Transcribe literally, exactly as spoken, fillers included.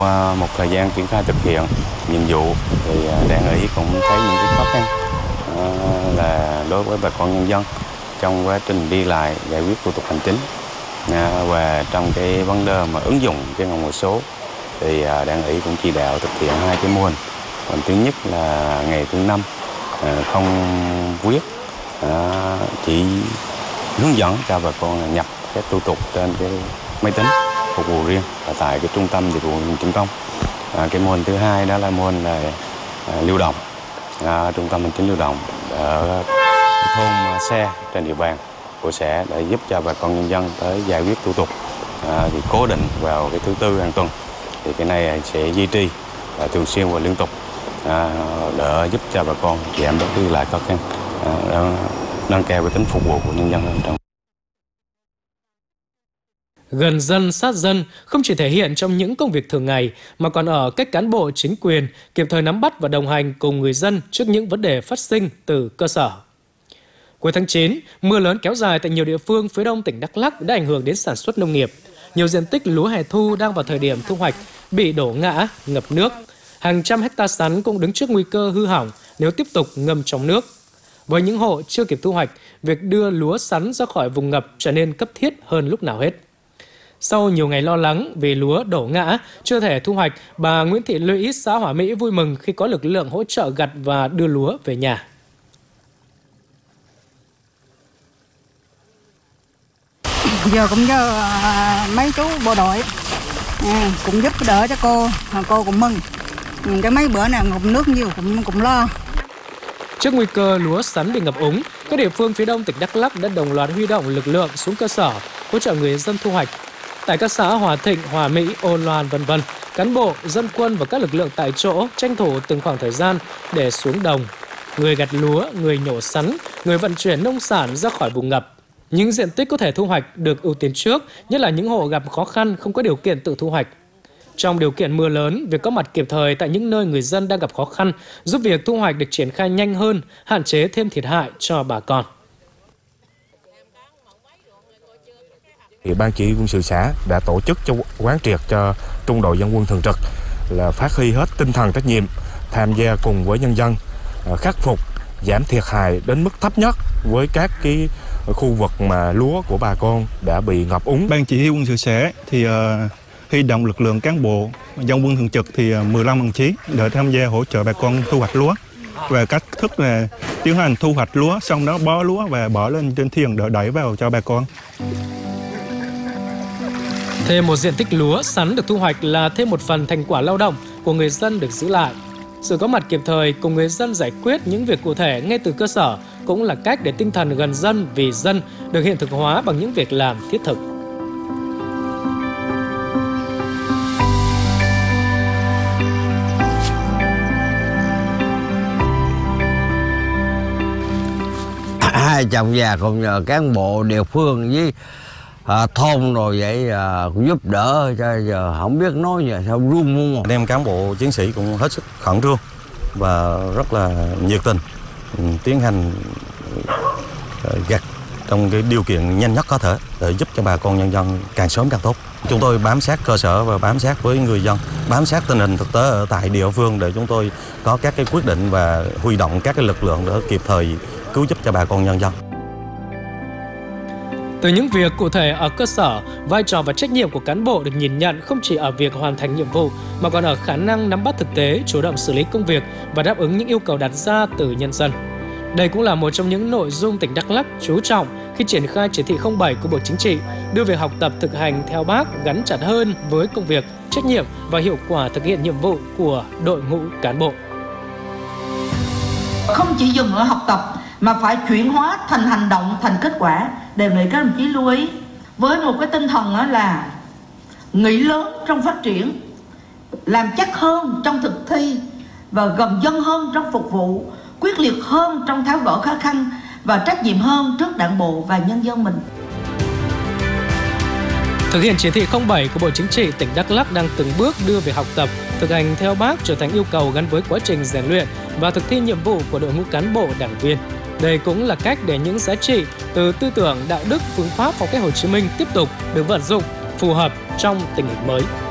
Qua một thời gian triển khai thực hiện nhiệm vụ thì Đảng ủy cũng thấy những cái khó khăn là đối với bà con nhân dân trong quá trình đi lại giải quyết thủ tục hành chính và trong cái vấn đề mà ứng dụng cái ngân hàng số thì Đảng ủy cũng chỉ đạo thực hiện hai cái mô hình. Còn thứ nhất là ngày thứ năm không viết, chỉ hướng dẫn cho bà con nhập cái thủ tục trên cái máy tính phục vụ riêng và tại cái trung tâm dịch vụ hành chính công. À, cái mô hình thứ hai đó là mô hình là à, lưu động, à, trung tâm hành chính lưu động ở thôn xe trên địa bàn của xã để giúp cho bà con nhân dân tới giải quyết thủ tục à, thì cố định vào cái thứ tư hàng tuần. Thì cái này sẽ duy trì và thường xuyên và liên tục à, để giúp cho bà con giảm bớt đi lại khó khăn, à, nâng cao cái tính phục vụ của nhân dân ở trong. Gần dân sát dân không chỉ thể hiện trong những công việc thường ngày mà còn ở cách cán bộ chính quyền kịp thời nắm bắt và đồng hành cùng người dân trước những vấn đề phát sinh từ cơ sở. Cuối tháng chín, mưa lớn kéo dài tại nhiều địa phương phía đông tỉnh Đắk Lắk đã ảnh hưởng đến sản xuất nông nghiệp. Nhiều diện tích lúa hè thu đang vào thời điểm thu hoạch bị đổ ngã, ngập nước. Hàng trăm hecta sắn cũng đứng trước nguy cơ hư hỏng nếu tiếp tục ngâm trong nước. Với những hộ chưa kịp thu hoạch, việc đưa lúa sắn ra khỏi vùng ngập trở nên cấp thiết hơn lúc nào hết. Sau nhiều ngày lo lắng vì lúa đổ ngã, chưa thể thu hoạch, bà Nguyễn Thị Lũy, xã Hỏa Mỹ vui mừng khi có lực lượng hỗ trợ gặt và đưa lúa về nhà. Giờ cũng nhờ mấy chú bộ đội à, cũng giúp đỡ cho cô, cô cũng mừng. Cái mấy bữa này ngập nước nhiều cũng cũng lo. Trước nguy cơ lúa sắn bị ngập úng, các địa phương phía đông tỉnh Đắk Lắk đã đồng loạt huy động lực lượng xuống cơ sở hỗ trợ người dân thu hoạch. Tại các xã Hòa Thịnh, Hòa Mỹ, Ôn Loan, vân vân, cán bộ, dân quân và các lực lượng tại chỗ tranh thủ từng khoảng thời gian để xuống đồng. Người gặt lúa, người nhổ sắn, người vận chuyển nông sản ra khỏi vùng ngập. Những diện tích có thể thu hoạch được ưu tiên trước, nhất là những hộ gặp khó khăn không có điều kiện tự thu hoạch. Trong điều kiện mưa lớn, việc có mặt kịp thời tại những nơi người dân đang gặp khó khăn giúp việc thu hoạch được triển khai nhanh hơn, hạn chế thêm thiệt hại cho bà con. Thì Ban Chỉ huy quân sự xã đã tổ chức cho quán triệt cho trung đội dân quân thường trực là phát huy hết tinh thần trách nhiệm, tham gia cùng với nhân dân khắc phục, giảm thiệt hại đến mức thấp nhất với các cái khu vực mà lúa của bà con đã bị ngập úng. Ban Chỉ huy quân sự xã thì uh, huy động lực lượng cán bộ dân quân thường trực thì uh, mười lăm đồng chí để tham gia hỗ trợ bà con thu hoạch lúa. Và cách thức là tiến hành thu hoạch lúa, xong đó bó lúa và bỏ lên trên thuyền để đẩy vào cho bà con. Thêm một diện tích lúa sắn được thu hoạch là thêm một phần thành quả lao động của người dân được giữ lại. Sự có mặt kịp thời cùng người dân giải quyết những việc cụ thể ngay từ cơ sở cũng là cách để tinh thần gần dân vì dân được hiện thực hóa bằng những việc làm thiết thực. Hai chồng già cùng nhờ cán bộ địa phương với à, thôn rồi vậy à, cũng giúp đỡ cho giờ không biết nói gì sao run luôn. Anh em cán bộ chiến sĩ cũng hết sức khẩn trương và rất là nhiệt tình tiến hành gặt trong cái điều kiện nhanh nhất có thể để giúp cho bà con nhân dân càng sớm càng tốt. Chúng tôi bám sát cơ sở và bám sát với người dân, bám sát tình hình thực tế ở tại địa phương để chúng tôi có các cái quyết định và huy động các cái lực lượng để kịp thời cứu giúp cho bà con nhân dân. Từ những việc cụ thể ở cơ sở, vai trò và trách nhiệm của cán bộ được nhìn nhận không chỉ ở việc hoàn thành nhiệm vụ mà còn ở khả năng nắm bắt thực tế, chủ động xử lý công việc và đáp ứng những yêu cầu đặt ra từ nhân dân. Đây cũng là một trong những nội dung tỉnh Đắk Lắk chú trọng khi triển khai chỉ thị không bảy của Bộ Chính trị, đưa việc học tập thực hành theo Bác gắn chặt hơn với công việc, trách nhiệm và hiệu quả thực hiện nhiệm vụ của đội ngũ cán bộ. Không chỉ dừng ở học tập mà phải chuyển hóa thành hành động, thành kết quả. Đề nghị các đồng chí lưu ý với một cái tinh thần là nghĩ lớn trong phát triển, làm chắc hơn trong thực thi và gần dân hơn trong phục vụ, quyết liệt hơn trong tháo gỡ khó khăn và trách nhiệm hơn trước Đảng bộ và nhân dân mình. Thực hiện chỉ thị không bảy của Bộ Chính trị, tỉnh Đắk Lắk đang từng bước đưa việc học tập, thực hành theo Bác trở thành yêu cầu gắn với quá trình rèn luyện và thực thi nhiệm vụ của đội ngũ cán bộ đảng viên. Đây cũng là cách để những giá trị từ tư tưởng, đạo đức, phương pháp phong cách Hồ Chí Minh tiếp tục được vận dụng phù hợp trong tình hình mới.